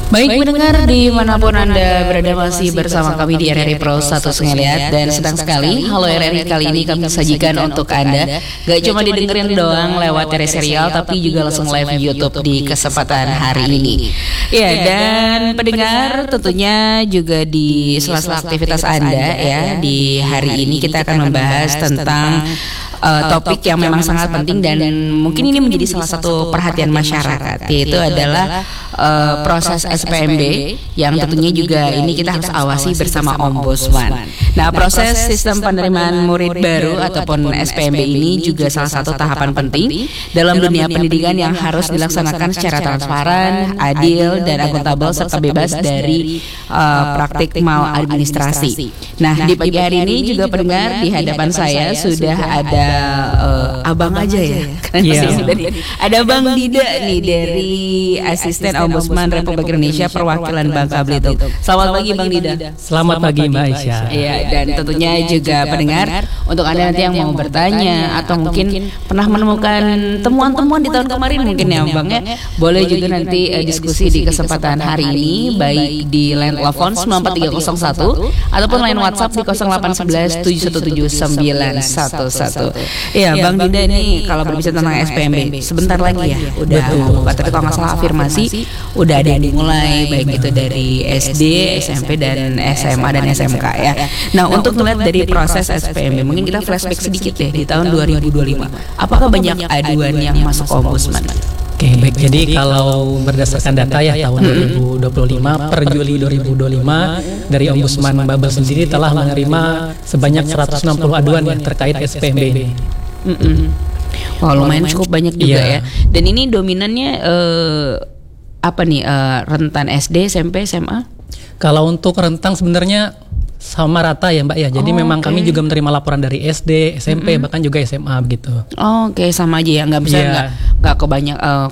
Baik pendengar dimanapun Anda berada, masih bersama kami di RRI Pro 1 Ngeliat. Dan sedang sekali Halo RRI kali ini kami sajikan untuk Anda gak cuma didengerin doang lewat serial, tapi juga langsung live YouTube di kesempatan hari ini. Ya, dan pendengar tentunya juga di sela-sela aktivitas Anda ya, di hari ini kita akan membahas tentang topik yang memang sangat penting dan mungkin ini menjadi salah satu perhatian masyarakat, yaitu adalah proses SPMB yang tentunya juga ini kita harus awasi bersama Ombudsman. Nah, proses sistem penerimaan murid baru ataupun SPMB ini juga salah satu tahapan penting dalam dunia pendidikan yang harus dilaksanakan secara transparan, adil, dan akuntabel serta bebas dari praktik maladministrasi. Nah, di pagi hari ini juga pendengar, di hadapan saya sudah ada abang aja ya. Ada Bang Dida nih dari Asisten Ombudsman Republik Indonesia perwakilan Bangka Belitung. Selamat pagi Bang Dida. Selamat pagi Mbak Aisyah. Iya, dan tentunya juga pendengar, untuk Anda nanti yang mau bertanya atau mungkin pernah menemukan temuan-temuan di tahun kemarin mungkin ya Bang ya, boleh juga nanti diskusi di kesempatan hari ini, baik di line telepon 94301 ataupun line WhatsApp di 0811 717 911. Iya, Bang Dida ini kalau berbicara tentang SPMB sebentar lagi ya, udah buka. Tapi kalau nggak salah afirmasi udah ada yang dimulai, baik itu dari SD, SMP, dan SMA dan SMK ya. Nah, untuk melihat dari proses SPMB, mungkin kita flashback sedikit deh di tahun 2025. Apakah banyak aduan yang masuk Ombudsman? Oke, baik. Jadi kalau berdasarkan data ya tahun 2025 per Juli 2025 dari Ombudsman Babel sendiri telah menerima sebanyak 160 aduan ya terkait SPMB ini. Wah, lumayan cukup banyak juga ya. Dan ini dominannya apa nih, rentan SD, SMP, SMA? Kalau untuk rentang sebenarnya sama rata ya Mbak ya. Jadi memang kami juga menerima laporan dari SD, SMP, bahkan juga SMA begitu. Oke, sama aja ya, nggak bisa nggak kebanyak